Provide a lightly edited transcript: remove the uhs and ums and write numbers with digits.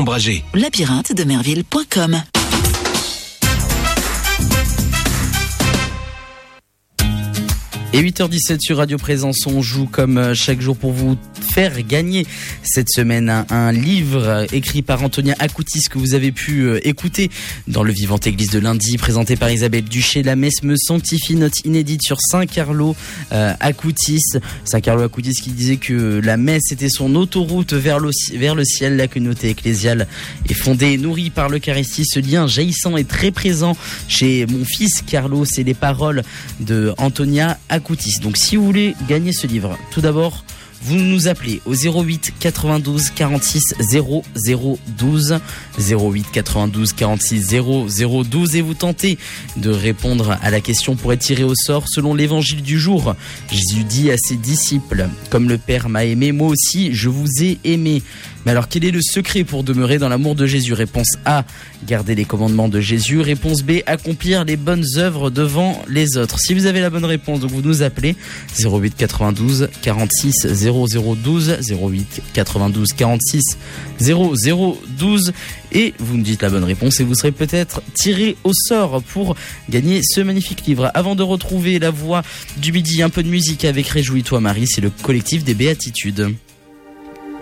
ombragé. labyrinthe-de-merville.com. Et 8h17 sur Radio Présence, on joue comme chaque jour pour vous faire gagner cette semaine un livre écrit par Antonia Akoutis que vous avez pu écouter dans le Vivante Église de lundi, présenté par Isabelle Duché. La messe me sanctifie, note inédite sur Saint Carlo Akoutis. Saint Carlo Akoutis qui disait que la messe était son autoroute vers le ciel. La communauté ecclésiale est fondée et nourrie par l'Eucharistie. Ce lien jaillissant est très présent chez mon fils Carlo. C'est les paroles de Antonia Akoutis. Donc si vous voulez gagner ce livre, tout d'abord, vous nous appelez au 08 92 46 0012 08 92 46 0012 et vous tentez de répondre à la question pour être tiré au sort selon l'évangile du jour. Jésus dit à ses disciples: comme le Père m'a aimé, moi aussi je vous ai aimé. Mais alors, quel est le secret pour demeurer dans l'amour de Jésus? Réponse A, garder les commandements de Jésus. Réponse B, accomplir les bonnes œuvres devant les autres. Si vous avez la bonne réponse, donc vous nous appelez 08 92 46 0012 08 92 46 0012 et vous nous dites la bonne réponse et vous serez peut-être tiré au sort pour gagner ce magnifique livre. Avant de retrouver la voix du midi, un peu de musique avec Réjouis-toi Marie, c'est le collectif des Béatitudes.